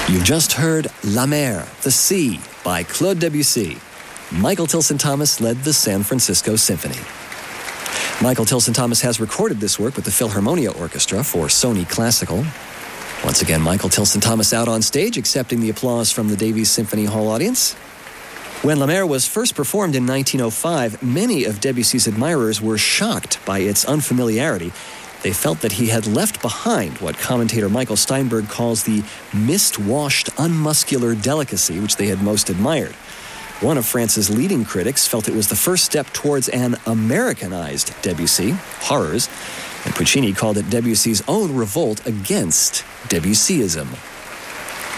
You've just heard La Mer, The Sea, by Claude Debussy. Michael Tilson Thomas led the San Francisco Symphony. Michael Tilson Thomas has recorded this work with the Philharmonia Orchestra for Sony Classical. Once again, Michael Tilson Thomas out on stage, accepting the applause from the Davies Symphony Hall audience. When La Mer was first performed in 1905, many of Debussy's admirers were shocked by its unfamiliarity. They felt that he had left behind what commentator Michael Steinberg calls the mist-washed, unmuscular delicacy which they had most admired. One of France's leading critics felt it was the first step towards an Americanized Debussy, Horrors, and Puccini called it Debussy's own revolt against Debussyism.